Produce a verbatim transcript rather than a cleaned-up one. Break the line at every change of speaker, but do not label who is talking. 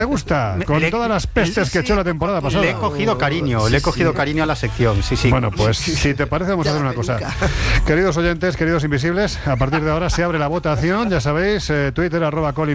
¿Te gusta? Con
Le-
todas las pestes
sí,
que
sí.
echó la temporada pasada.
Le he cogido cariño, le he cogido cariño a la sección, sí, sí.
Bueno, pues si te parece vamos a hacer una cosa. Queridos oyentes, queridos invisibles, a partir de ahora se abre la votación, ya sabéis, eh, Twitter arroba Colin